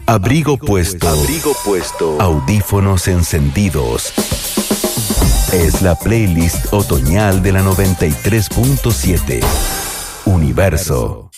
Abrigo puesto. Audífonos encendidos. Es la playlist otoñal de la 93.7. Universo.